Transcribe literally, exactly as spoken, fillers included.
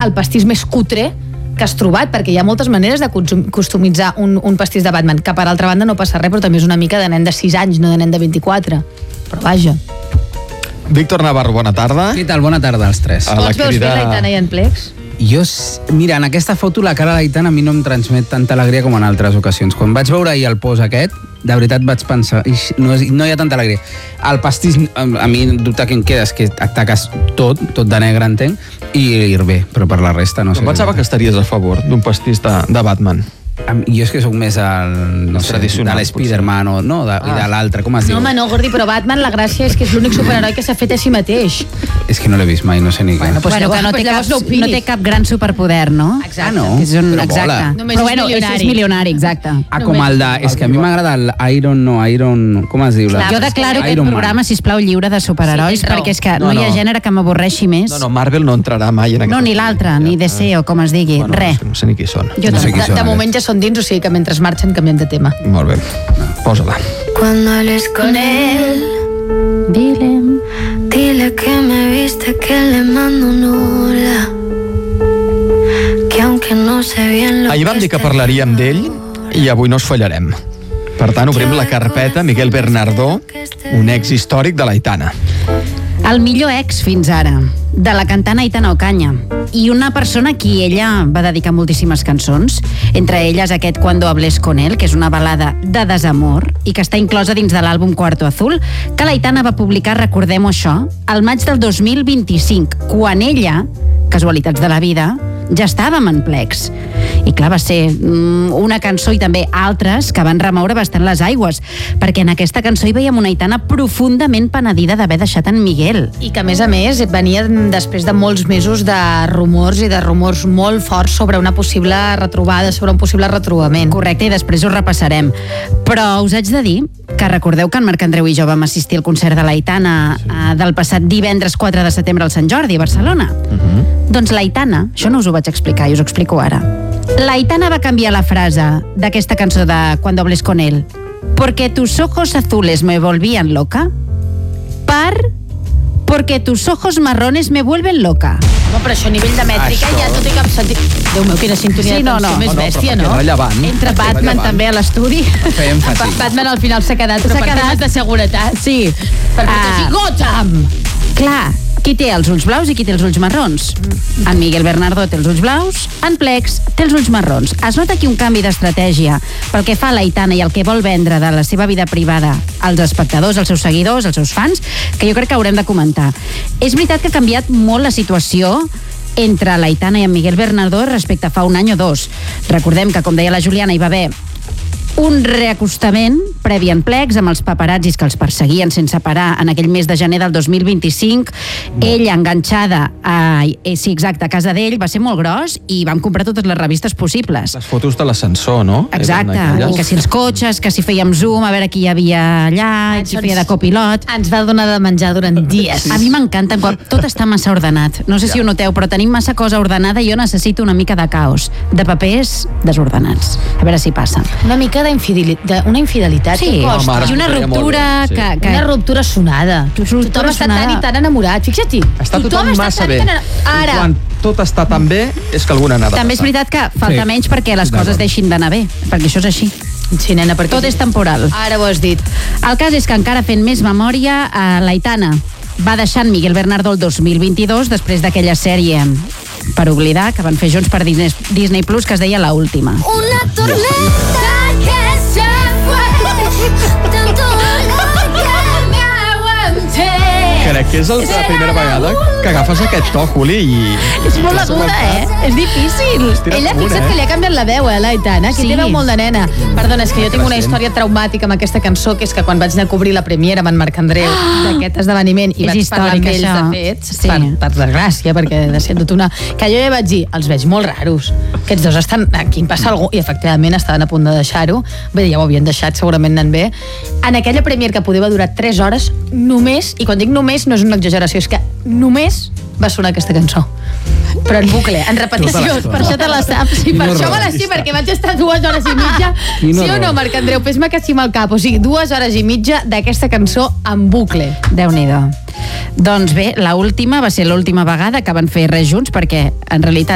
el pastís més cutre que has trobat, perquè hi ha moltes maneres de customitzar un, un pastís de Batman, que per altra banda no passa res, però també és una mica de nen de sis anys, no de nen de vint-i-quatre. Però vaja. Víctor Navarro, bona tarda. Què tal? Bona tarda als tres. Com els veus bé, l'Aitana i en Plex? Jo, mira, en aquesta foto la cara de l'Aitana a mi no em transmet tanta alegria com en altres ocasions. Quan vaig veure ahir el post aquest, de veritat vaig pensar, no, és, no hi ha tanta alegria. El pastís, a mi el dubte que em queda és que et taques tot, tot de negre, entenc, i ir bé, però per la resta no sé. Em pensava que estaries a favor d'un pastís de, de Batman. Jo és que sóc més el, no sé, de l'Spiderman o no, de, ah. i de l'altre, com es diu? No, home, no, Gordi, però Batman la gràcia és que és l'únic superheroi que s'ha fet a si mateix. És que no l'he vist mai, no sé ni què. Bueno, pues bueno, que no, pues té cap, no, no té cap gran superpoder, no? Exacte. Ah, no? És un, però exacte. Només però bueno, és milionari. és milionari, exacte. Ah, com el de... És que a mi m'agrada el Iron, no, Iron... Com es diu? Clar, jo declaro aquest programa, sisplau, lliure de superherois, sí, perquè és que no, no, no hi ha gènere que m'avorreixi més. No, no, Marvel no entrarà mai en aquest... No, ni l'altre, ni D C o com es digui, bueno, res. No sé ni qui són. Jo no sé qui de, són, de moment ja són dins, o sigui que mentre marxen canviem de tema. Molt bé, posa-la. Cuando hables con él, dile, dile que me viste, que le mando un hola, que aunque no sé bien lo Ahir vam dir que parlaríem d'ell i avui no us fallarem. Per tant, obrim la carpeta Miguel Bernardó, un ex històric de l'Aitana. el millor ex fins ara, de la cantant Aitana Ocaña, i una persona a qui ella va dedicar moltíssimes cançons, entre elles aquest Cuando hables con él, que és una balada de desamor i que està inclosa dins de l'àlbum Cuarto Azul, que l'Aitana va publicar, recordem-ho això, al maig del dos mil vint-i-cinc, quan ella, casualitats de la vida, ja estàvem en Plex. I clar, va ser mm, una cançó i també altres que van remoure bastant les aigües, perquè en aquesta cançó hi veiem una Aitana profundament penedida d'haver deixat en Miguel. I que, a més a més, venia després de molts mesos de rumors i de rumors molt forts sobre una possible retrobada, sobre un possible retrobament. Correcte, i després ho repassarem. Però us haig de dir que recordeu que en Marc Andreu i jo vam assistir al concert de l'Aitana sí. eh, del passat divendres quatre de setembre al Sant Jordi, a Barcelona. Uh-huh. Doncs l'Aitana, això no us ho vaig explicar i us ho explico ara. L'Aitana va canviar la frase d'aquesta cançó de Cuando hables con él, porque tus ojos azules me volvían loca, per porque tus ojos marrones me vuelven loca. No, però això a nivell de mètrica això... ja no té cap sentit. Déu meu, quina sintonia sí, de no, cançó no. més no, no, bèstia, no? no? Entre Batman també a l'estudi. Fer èmfasi. Batman al final s'ha quedat, però S'ha per quedat. temes de seguretat. Sí. Per protegir Ah. Gotham! Clar, qui té els ulls blaus i qui té els ulls marrons? En Miguel Bernardó té els ulls blaus, en Plex té els ulls marrons. Es nota aquí un canvi d'estratègia pel que fa a l'Aitana i el que vol vendre de la seva vida privada als espectadors, als seus seguidors, als seus fans, que jo crec que haurem de comentar. És veritat que ha canviat molt la situació entre l'Aitana i en Miguel Bernardó respecte a fa un any o dos. Recordem que, com deia la Juliana, hi va haver un reacostament previ en Plex amb els paparazzis que els perseguien sense parar en aquell mes de gener del dos mil vint-i-cinc. Ella enganxada a, eh, sí, exacte, a casa d'ell, va ser molt gros i vam comprar totes les revistes possibles. Les fotos de l'ascensor, no? Exacte, i que si els cotxes, que si fèiem zoom a veure qui hi havia allà, qui feia de copilot. Ens va donar de menjar durant dies. A mi m'encanta quan tot està massa ordenat. No sé si ho noteu, però tenim massa cosa ordenada i jo necessito una mica de caos, de papers desordenats. A veure si passa. Una mica d'infidelitat, una infidelitat Sí, que costa. Home, ara i una es portaria ruptura molt bé, sí. que, que... Una ruptura sonada. Ruptura Tothom està sonada. tan i tan enamorat. Fixa't-hi. Està tothom, tothom massa tan bé. i tan enamorat. Ara. I quan tot està tan bé, és que alguna n'ha de També és passar. veritat que falta Sí. menys perquè les coses deixin d'anar bé, perquè això és així. Sí, nena, perquè... Tot és temporal. Ara ho has dit. El cas és que encara fent més memòria, a l'Aitana va deixar en Miguel Bernardó el dos mil vint-i-dos després d'aquella sèrie per oblidar que van fer junts per Disney, Disney Plus, que es deia La Última. una tormenta que se fue, tanto dolor que me aguanté. Crec que és el- la primera vegada que agafes aquest to, Juli, i... És molt aguda, eh? És difícil. Tira Ella, amunt, fixa't eh? que li ha canviat la veu, eh, l'Aitana, que Sí. té veu molt de nena. Perdona, és que jo tinc una Recent. història traumàtica amb aquesta cançó, que és que quan vaig anar a cobrir la premiera amb en Marc Andreu d'aquest esdeveniment i És vaig parlar amb històric, ells això. de fets, Sí. per, per desgràcia, perquè de ser tot una... Que jo ja vaig dir, els veig molt raros. Aquests dos estan... Aquí em passa alguna cosa. I efectivament estaven a punt de deixar-ho. Bé, ja ho havien deixat, segurament anant bé. En aquella premier que podia durar tres hores, només, i quan dic només no és una exageració, és que només va sonar aquesta cançó. Però en bucle, en repetició, per això te la saps. I per Quin això me horror. la sé, perquè vaig estar dues hores i mitja. Quin Sí o horror. no, Marc Andreu? Fes-me que sí amb el cap. O sigui, dues hores i mitja d'aquesta cançó en bucle. Déu-n'hi-do. Doncs bé, la última va ser l'última vegada que van fer res junts, perquè en realitat